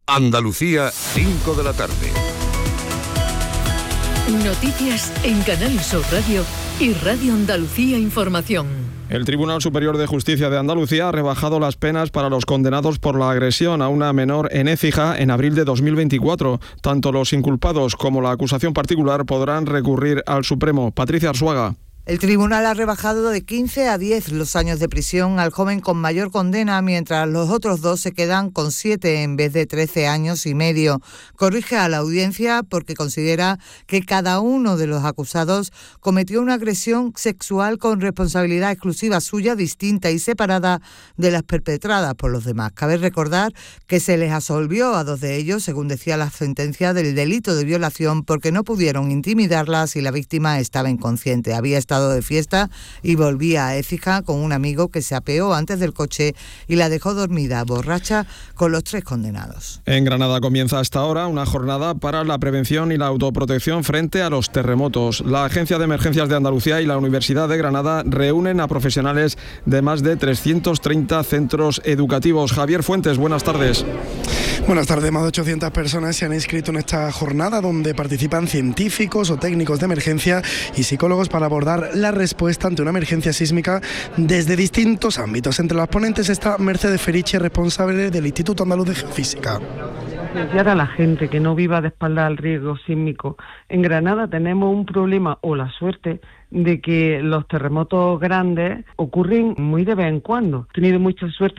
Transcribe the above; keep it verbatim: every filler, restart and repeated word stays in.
Andalucía, cinco de la tarde. Noticias en Canal Sur Radio y Radio Andalucía Información. El Tribunal Superior de Justicia de Andalucía ha rebajado las penas para los condenados por la agresión a una menor en Écija en abril de dos mil veinticuatro. Tanto los inculpados como la acusación particular podrán recurrir al Supremo. Patricia Arzuaga. El tribunal ha rebajado de quince a diez los años de prisión al joven con mayor condena, mientras los otros dos se quedan con siete en vez de trece años y medio. Corrige a la audiencia porque considera que cada uno de los acusados cometió una agresión sexual con responsabilidad exclusiva suya, distinta y separada de las perpetradas por los demás. Cabe recordar que se les absolvió a dos de ellos, según decía la sentencia, del delito de violación porque no pudieron intimidarlas y la víctima estaba inconsciente. Había estado de fiesta y volvía a Écija con un amigo que se apeó antes del coche y la dejó dormida, borracha, con los tres condenados. En Granada comienza hasta ahora una jornada para la prevención y la autoprotección frente a los terremotos. La Agencia de Emergencias de Andalucía y la Universidad de Granada reúnen a profesionales de más de trescientos treinta centros educativos. Javier Fuentes, buenas tardes. Buenas tardes. Más de ochocientas personas se han inscrito en esta jornada donde participan científicos o técnicos de emergencia y psicólogos para abordar la respuesta ante una emergencia sísmica desde distintos ámbitos. Entre las ponentes está Mercedes Feriche, responsable del Instituto Andaluz de Geofísica. Concienciar a la gente que no viva de espaldas al riesgo sísmico. En Granada tenemos un problema o la suerte de que los terremotos grandes ocurren muy de vez en cuando. He tenido mucha suerte